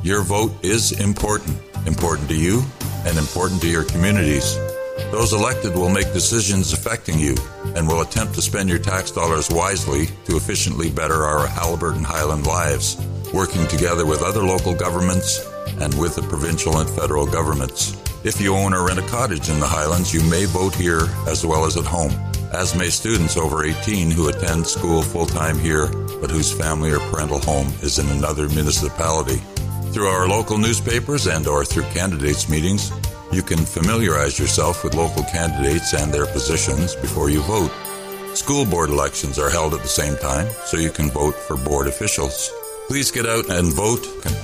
Your vote is important to you and important to your communities. Those elected will make decisions affecting you and will attempt to spend your tax dollars wisely to efficiently better our Haliburton Highland lives, working together with other local governments and with the provincial and federal governments. If you own or rent a cottage in the Highlands, you may vote here as well as at home, as may students over 18 who attend school full-time here but whose family or parental home is in another municipality. Through our local newspapers and/or through candidates' meetings, you can familiarize yourself with local candidates and their positions before you vote. School board elections are held at the same time, so you can vote for board officials. Please get out and vote.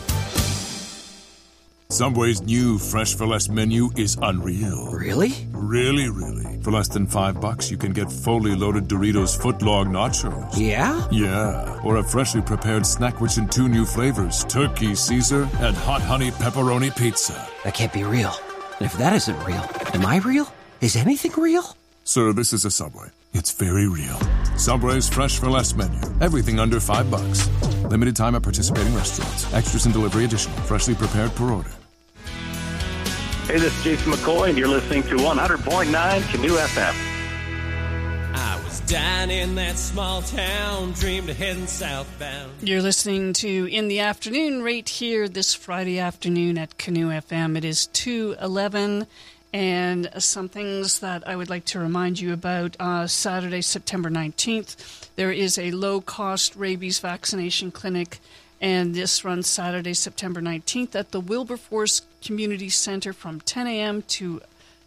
Subway's new Fresh for Less menu is unreal. Really? Really. For less than $5, you can get fully loaded Doritos footlong nachos. Yeah? Yeah. Or a freshly prepared snack which in 2 new flavors, Turkey Caesar and Hot Honey Pepperoni Pizza. That can't be real. And if that isn't real, am I real? Is anything real? Sir, this is a Subway. It's very real. Subway's Fresh for Less menu. Everything under $5. Limited time at participating restaurants. Extras and delivery additional. Freshly prepared per order. Hey, this is Jason McCoy, and you're listening to 100.9 Canoe FM. I was down in that small town, dreamed of heading southbound. You're listening to In the Afternoon right here this Friday afternoon at Canoe FM. It is 2:11, and some things that I would like to remind you about. Saturday, September 19th, there is a low-cost rabies vaccination clinic, and this runs Saturday, September 19th at the Wilberforce Community Center from 10 a.m. to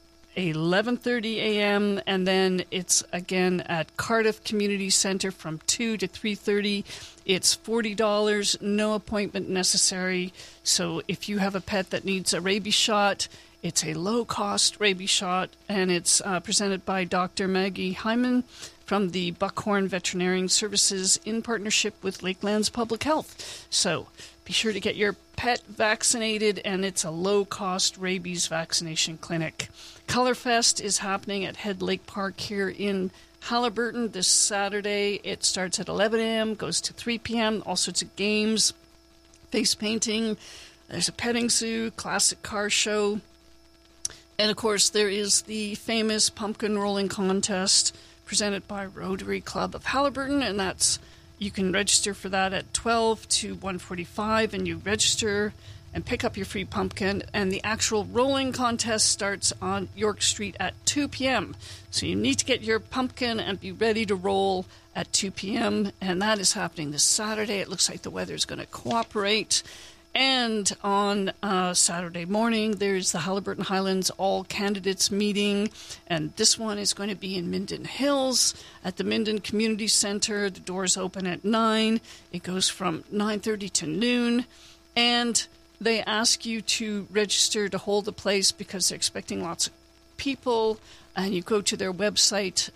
11:30 a.m. and then it's again at Cardiff Community Center from 2 to 3:30. It's $40, no appointment necessary. So if you have a pet that needs a rabies shot, it's a low-cost rabies shot, and it's presented by Dr. Maggie Hyman from the Buckhorn Veterinary Services in partnership with Lakelands Public Health. So be sure to get your pet vaccinated, and it's a low-cost rabies vaccination clinic. Colorfest is happening at Head Lake Park here in Haliburton this Saturday. It starts at 11 a.m., goes to 3 p.m., all sorts of games, face painting, there's a petting zoo, classic car show, and of course there is the famous pumpkin rolling contest presented by Rotary Club of Haliburton, and that's you can register for that at 12 to 1:45, and you register and pick up your free pumpkin, and the actual rolling contest starts on York Street at 2 p.m. So you need to get your pumpkin and be ready to roll at 2 p.m., and that is happening this Saturday. It looks like the weather is going to cooperate. And on Saturday morning, there's the Haliburton Highlands All Candidates meeting, and this one is going to be in Minden Hills at the Minden Community Center. The doors open at 9. It goes from 9:30 to noon, and they ask you to register to hold the place because they're expecting lots of people, and you go to their website,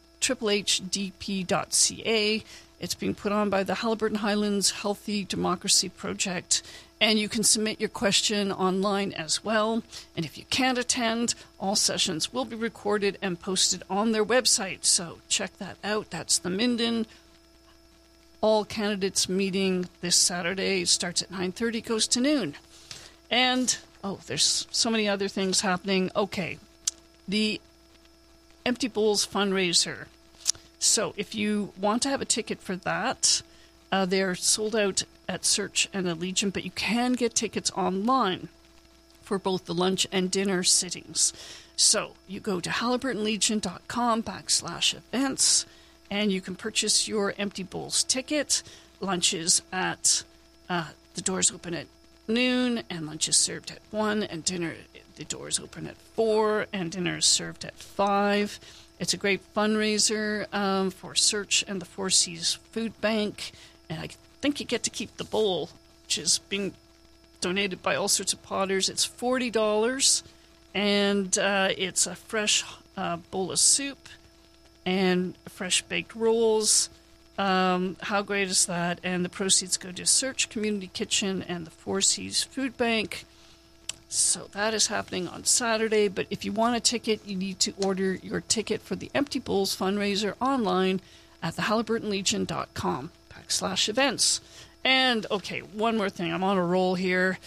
HHDP.ca. It's being put on by the Haliburton Highlands Healthy Democracy Project, and you can submit your question online as well. And if you can't attend, all sessions will be recorded and posted on their website, so check that out. That's the Minden All Candidates meeting this Saturday. It starts at 9:30, goes to noon. And, there's so many other things happening. Okay, the Empty Bowls fundraiser. So if you want to have a ticket for that, they're sold out at Search and Allegiant, but you can get tickets online for both the lunch and dinner sittings. So you go to haliburtonlegion.com/events, and you can purchase your Empty Bowls ticket. Lunch is at, the doors open at noon, and lunch is served at 1, and dinner, the doors open at 4, and dinner is served at 5. It's a great fundraiser for Search and the Four Seas Food Bank, and I think you get to keep the bowl, which is being donated by all sorts of potters. It's $40, and it's a fresh bowl of soup and fresh baked rolls. How great is that? And the proceeds go to Search Community Kitchen and the Four Seas Food Bank. So that is happening on Saturday, but if you want a ticket, you need to order your ticket for the Empty Bowls fundraiser online at thehaliburtonlegion.com/events. And, okay, one more thing. I'm on a roll here.